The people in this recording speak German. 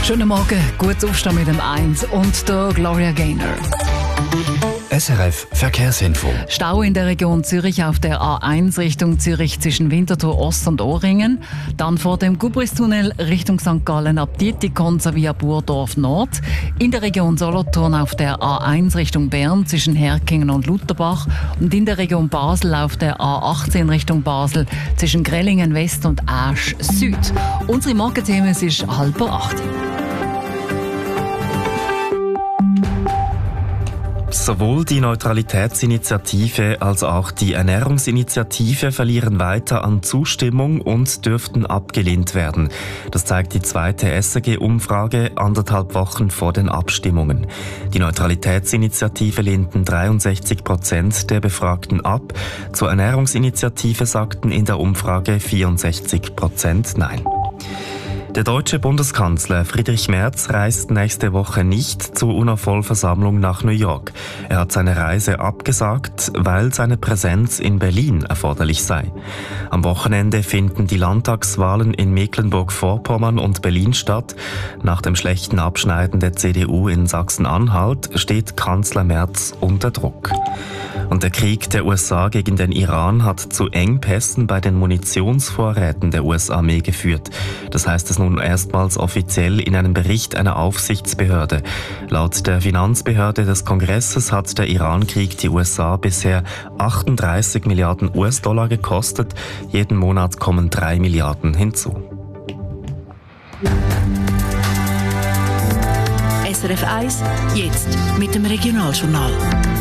Schönen Morgen, gut aufstehen mit dem 1 und der Gloria Gaynor. SRF Verkehrsinfo. Stau in der Region Zürich auf der A1 Richtung Zürich zwischen Winterthur Ost und Ohringen. Dann vor dem Gubristunnel Richtung St. Gallen ab Dietikon via Burdorf Nord. In der Region Solothurn auf der A1 Richtung Bern zwischen Herkingen und Lutherbach. Und in der Region Basel auf der A18 Richtung Basel zwischen Grellingen West und Asch Süd. Unsere Morgenthemen ist 7:30. Sowohl die Neutralitätsinitiative als auch die Ernährungsinitiative verlieren weiter an Zustimmung und dürften abgelehnt werden. Das zeigt die zweite SRG-Umfrage 1,5 Wochen vor den Abstimmungen. Die Neutralitätsinitiative lehnten 63% der Befragten ab. Zur Ernährungsinitiative sagten in der Umfrage 64% Nein. Der deutsche Bundeskanzler Friedrich Merz reist nächste Woche nicht zur UNO-Vollversammlung nach New York. Er hat seine Reise abgesagt, weil seine Präsenz in Berlin erforderlich sei. Am Wochenende finden die Landtagswahlen in Mecklenburg-Vorpommern und Berlin statt. Nach dem schlechten Abschneiden der CDU in Sachsen-Anhalt steht Kanzler Merz unter Druck. Und der Krieg der USA gegen den Iran hat zu Engpässen bei den Munitionsvorräten der US-Armee geführt. Das heißt es nun erstmals offiziell in einem Bericht einer Aufsichtsbehörde. Laut der Finanzbehörde des Kongresses hat der Iran-Krieg die USA bisher 38 Milliarden US-Dollar gekostet. Jeden Monat kommen 3 Milliarden hinzu. SRF 1, jetzt mit dem Regionaljournal.